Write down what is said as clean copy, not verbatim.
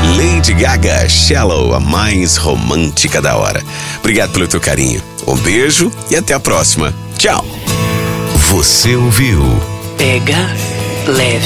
Lady Gaga, Shallow, a mais romântica da hora. Obrigado pelo teu carinho. Um beijo e até a próxima. Tchau. Você ouviu Pega Leve.